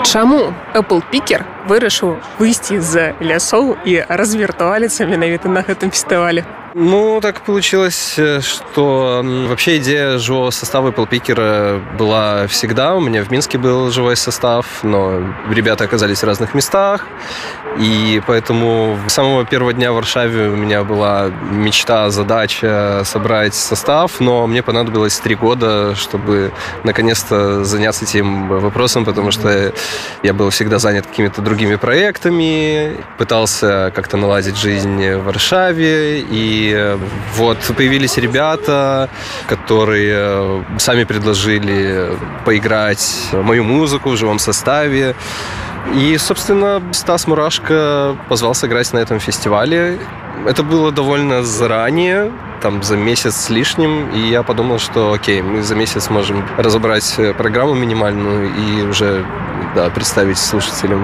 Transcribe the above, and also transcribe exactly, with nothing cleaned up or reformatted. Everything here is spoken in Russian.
Чаму Apple Picker вырашыў выйсці з лясоў і развіртуаліцца менавіта на гэтым фестывале? Ну, так получилось, что вообще идея живого состава Apple Picker была всегда. У меня в Минске был живой состав, но ребята оказались в разных местах. И поэтому с самого первого дня в Варшаве у меня была мечта, задача собрать состав, но мне понадобилось три года, чтобы наконец-то заняться этим вопросом, потому что я был всегда занят какими-то другими проектами, пытался как-то наладить жизнь в Варшаве, и вот появились ребята, которые сами предложили поиграть мою музыку в живом составе. И, собственно, Стас Мурашко позвал сыграть на этом фестивале. Это было довольно заранее, там за месяц с лишним, и я подумал, что окей, мы за месяц можем разобрать программу минимальную и уже, да, представить слушателям.